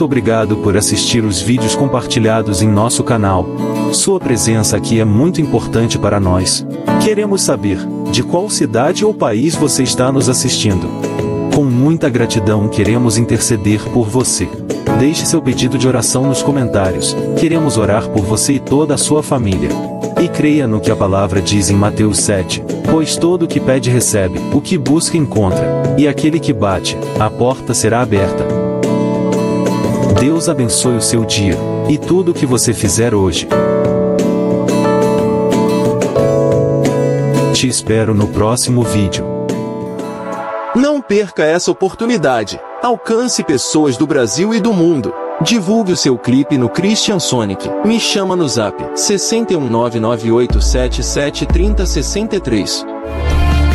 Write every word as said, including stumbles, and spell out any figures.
obrigado por assistir os vídeos compartilhados em nosso canal. Sua presença aqui é muito importante para nós. Queremos saber de qual cidade ou país você está nos assistindo. Com muita gratidão queremos interceder por você. Deixe seu pedido de oração nos comentários. Queremos orar por você e toda a sua família. E creia no que a palavra diz em Mateus sete, pois todo o que pede recebe, o que busca encontra, e aquele que bate, a porta será aberta. Deus abençoe o seu dia, e tudo o que você fizer hoje. Te espero no próximo vídeo. Não perca essa oportunidade. Alcance pessoas do Brasil e do mundo. Divulgue o seu clipe no Christian Sonic. Me chama no zap seis um nove nove oito sete sete três zero seis três.